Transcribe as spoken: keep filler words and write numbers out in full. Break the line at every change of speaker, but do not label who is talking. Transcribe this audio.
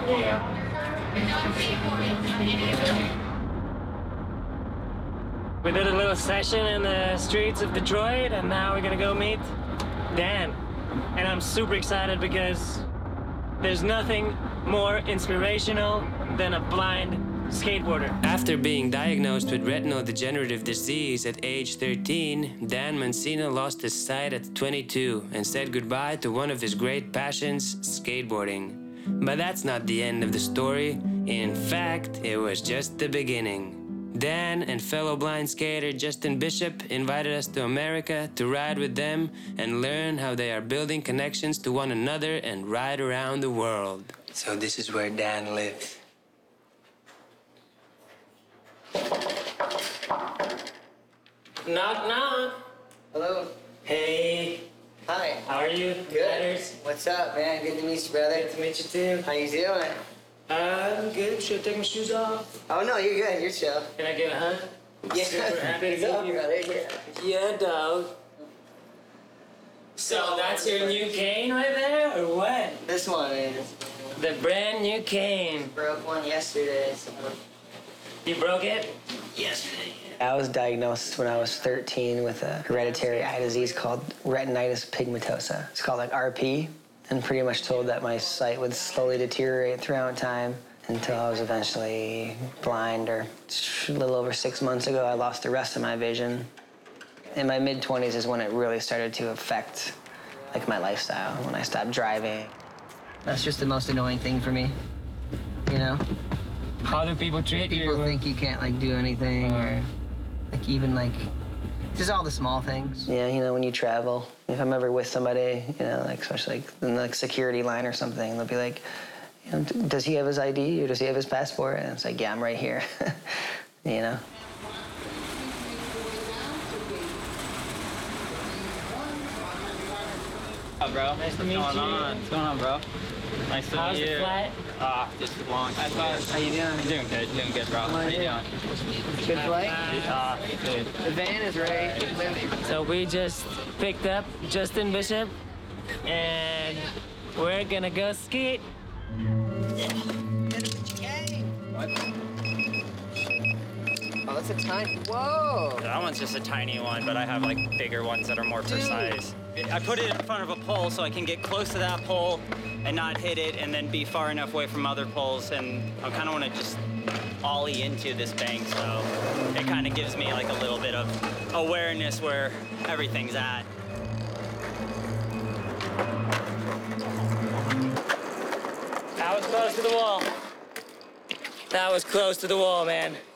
We did a little session in the streets of Detroit, and now we're gonna go meet Dan. And I'm super excited because there's nothing more inspirational than a blind skateboarder. After being diagnosed with retinal degenerative disease at age thirteen, Dan Mancina lost his sight at twenty-two and said goodbye to one of his great passions, skateboarding. But that's not the end of the story. In fact, it was just the beginning. Dan and fellow blind skater Justin Bishop invited us to America to ride with them and learn how they are building connections to one another and ride around the world. So this is where Dan lives. Knock, knock.
Hello.
Hey.
Hi.
How are you?
Good.
Riders?
What's up, man? Good to meet you, brother.
Good to meet you too.
How you doing?
I'm good. Should I take my shoes off?
Oh, no, you're good. You're chill.
Can I get a hug?
Yeah.
Super happy to
What's up,
meet you.
brother? Yeah.
Yeah, dog. So that's your new cane right there, or what?
This one is.
The brand new cane.
Broke one yesterday, so.
You broke it?
Yesterday.
I was diagnosed when I was thirteen with a hereditary eye disease called retinitis pigmentosa. It's called like R P, and pretty much told that my sight would slowly deteriorate throughout time until I was eventually blind, or a little over six months ago, I lost the rest of my vision. In my mid twenties is when it really started to affect like my lifestyle, when I stopped driving. That's just the most annoying thing for me, you know?
How do people treat you?
People think you can't like do anything, or like even like just all the small things. Yeah, you know, when you travel, if I'm ever with somebody, you know, like especially like in the like, security line or something, they'll be like, you know, does he have his I D or does he have his passport? And it's like, yeah, I'm right here. You know.
Oh, bro.
Nice to meet
What's
you.
going on? What's going on, bro? Nice to
How's
meet
the
you.
flight?
Ah, just long. How
How you doing?
doing good, doing good, bro. How you doing?
Good flight?
Ah, good.
The van is ready.
So we just picked up Justin Bishop, and we're gonna go skate.
What?
Oh, that's a tiny. Whoa.
That one's just a tiny one, but I have like bigger ones that are more precise. I put it in front of a pole so I can get close to that pole and not hit it, and then be far enough away from other poles. And I kind of want to just ollie into this bank, so it kind of gives me like a little bit of awareness where everything's at.
That was close to the wall. That was close to the wall, man.